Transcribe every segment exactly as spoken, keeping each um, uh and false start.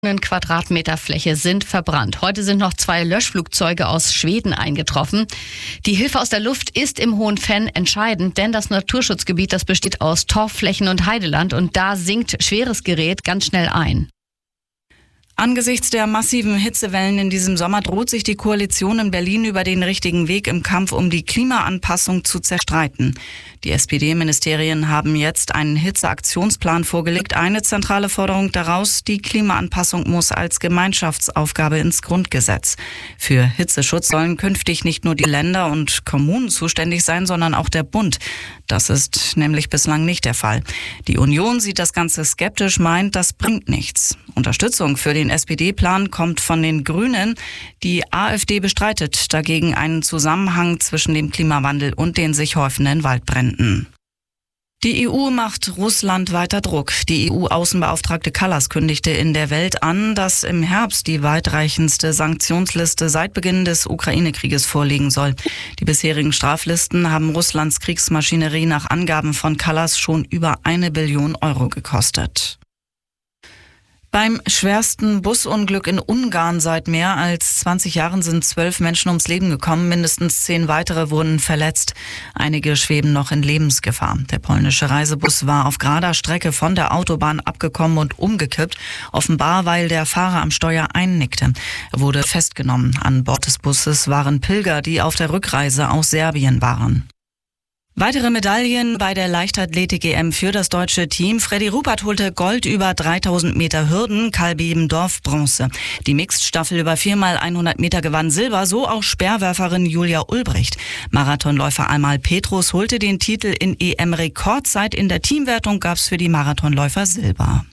Quadratmeter Fläche sind verbrannt. Heute sind noch zwei Löschflugzeuge aus Schweden eingetroffen. Die Hilfe aus der Luft ist im Hohen Venn entscheidend, denn das Naturschutzgebiet, das besteht aus Torfflächen und Heideland und da sinkt schweres Gerät ganz schnell ein. Angesichts der massiven Hitzewellen in diesem Sommer droht sich die Koalition in Berlin über den richtigen Weg im Kampf um die Klimaanpassung zu zerstreiten. Die S P D-Ministerien haben jetzt einen Hitzeaktionsplan vorgelegt. Eine zentrale Forderung daraus: die Klimaanpassung muss als Gemeinschaftsaufgabe ins Grundgesetz. Für Hitzeschutz sollen künftig nicht nur die Länder und Kommunen zuständig sein, sondern auch der Bund. Das ist nämlich bislang nicht der Fall. Die Union sieht das Ganze skeptisch, meint, das bringt nichts. Unterstützung für den S P D-Plan kommt von den Grünen. Die AfD bestreitet dagegen einen Zusammenhang zwischen dem Klimawandel und den sich häufenden Waldbränden. Die E U macht Russland weiter Druck. Die E U-Außenbeauftragte Kallas kündigte in der Welt an, dass im Herbst die weitreichendste Sanktionsliste seit Beginn des Ukraine-Krieges vorliegen soll. Die bisherigen Straflisten haben Russlands Kriegsmaschinerie nach Angaben von Kallas schon über eine Billion Euro gekostet. Beim schwersten Busunglück in Ungarn seit mehr als zwanzig Jahren sind zwölf Menschen ums Leben gekommen. Mindestens zehn weitere wurden verletzt. Einige schweben noch in Lebensgefahr. Der polnische Reisebus war auf gerader Strecke von der Autobahn abgekommen und umgekippt. Offenbar, weil der Fahrer am Steuer einnickte. Er wurde festgenommen. An Bord des Busses waren Pilger, die auf der Rückreise aus Serbien waren. Weitere Medaillen bei der Leichtathletik-E M für das deutsche Team. Freddy Ruppert holte Gold über dreitausend Meter Hürden, Karl Bebendorf Bronze. Die Mixed-Staffel über vier mal hundert Meter gewann Silber, so auch Speerwerferin Julia Ulbricht. Marathonläufer Amal Petrus holte den Titel in E M-Rekordzeit. In der Teamwertung gab es für die Marathonläufer Silber.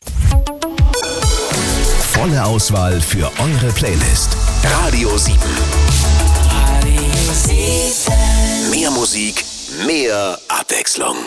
Volle Auswahl für eure Playlist. Radio sieben. Radio sieben. Mehr Musik, mehr Abwechslung.